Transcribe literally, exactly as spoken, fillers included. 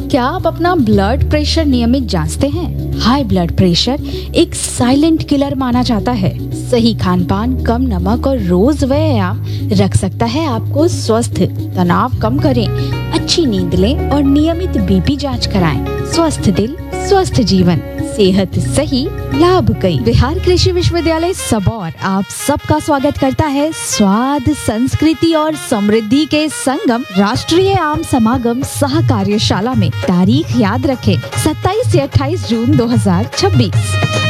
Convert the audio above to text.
क्या आप अपना ब्लड प्रेशर नियमित जांचते हैं? हाई ब्लड प्रेशर एक साइलेंट किलर माना जाता है। सही खान पान, कम नमक और रोज व्यायाम रख सकता है आपको स्वस्थ। तनाव कम करें, अच्छी नींद लें और नियमित बीपी जांच कराएं। स्वस्थ दिल, स्वस्थ जीवन, सेहत सही, लाभ कई। बिहार कृषि विश्वविद्यालय सबौर आप सबका स्वागत करता है स्वाद, संस्कृति और समृद्धि के संगम राष्ट्रीय आम समागम सह कार्यशाला में। तारीख याद रखें, सत्ताईस से अट्ठाईस जून दो हजार छब्बीस।